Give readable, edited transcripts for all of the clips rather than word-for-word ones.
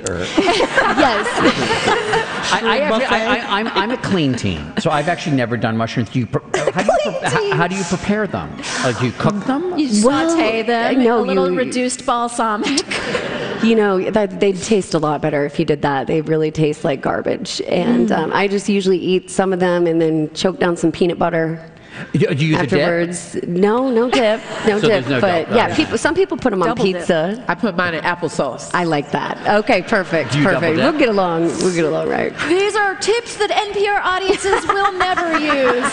or? Yes. I'm a clean teen, so I've actually never done mushrooms. How do you prepare them? Do you cook them? You saute them, no, a little reduced balsamic. You know, they'd taste a lot better if you did that. They really taste like garbage. And I just usually eat some of them and then choke down some peanut butter. Do you use afterwards? A dip? No dip, no so dip. No but dip. Yeah, some people put them on pizza. I put mine in applesauce. I like that. Okay, perfect. Do you perfect. double dip? We'll get along. We'll get along right. These are tips that NPR audiences will never use.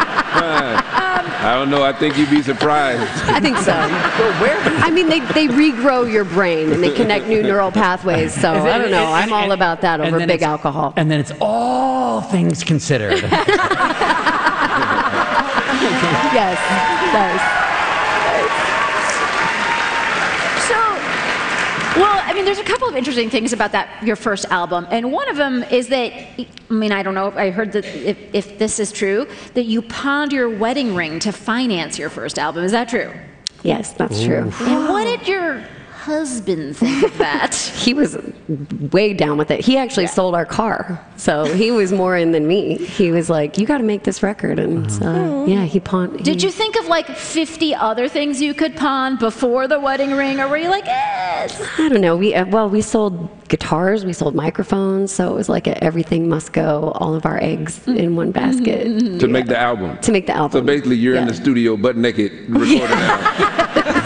I don't know. I think you'd be surprised. I think so. I mean, they regrow your brain and they connect new neural pathways. So I don't know. I'm all about that over big alcohol. And then it's all things considered. Yes. So, well, I mean, there's a couple of interesting things about your first album, and one of them is that, I mean, I don't know if I heard that if this is true, that you pawned your wedding ring to finance your first album. Is that true? Yes, that's true. And what did your husband think of that? He was way down with it. He actually sold our car, so he was more in than me. He was like, "You got to make this record," and so yeah, he pawned. Did you think of like 50 other things you could pawn before the wedding ring, or were you like, I don't know. We sold guitars, we sold microphones, so it was like everything must go, all of our eggs in one basket To make the album. To make the album. So basically, you're in the studio butt naked recording now.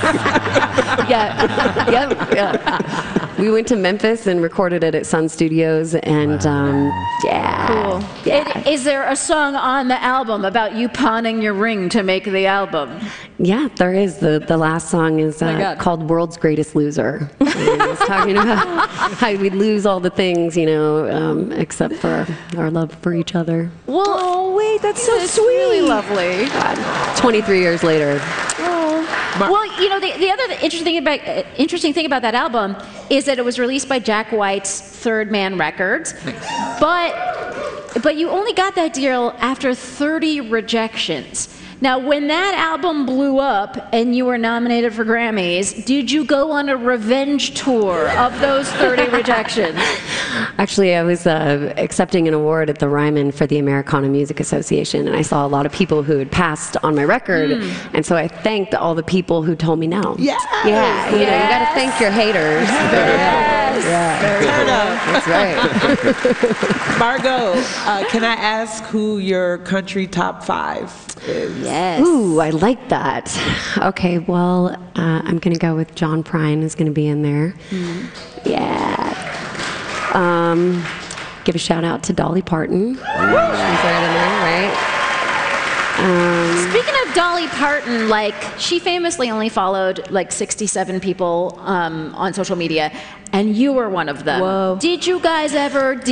Yeah. We went to Memphis and recorded it at Sun Studios, and yeah. Cool. Yeah. Is there a song on the album about you pawning your ring to make the album? Yeah, there is. The last song is called "World's Greatest Loser." It's talking about how we lose all the things, you know, except for our love for each other. Well, oh wait, that's so sweet. Really lovely. God, 23 years later. Well, you know, the other interesting thing about that album is that it was released by Jack White's Third Man Records, but you only got that deal after 30 rejections. Now, when that album blew up and you were nominated for Grammys, did you go on a revenge tour of those 30 rejections? Actually, I was accepting an award at the Ryman for the Americana Music Association, and I saw a lot of people who had passed on my record, and so I thanked all the people who told me no. Yes. Yeah, you know, you got to thank your haters. Yes. That's right. Margot, can I ask who your country top 5 is? Yes. Ooh, I like that. Okay, well, I'm going to go with John Prine is going to be in there. Yeah. Give a shout out to Dolly Parton. She's right in there, right? Speaking of Dolly Parton, like, she famously only followed like 67 people on social media, and you were one of them. Whoa. Did you guys ever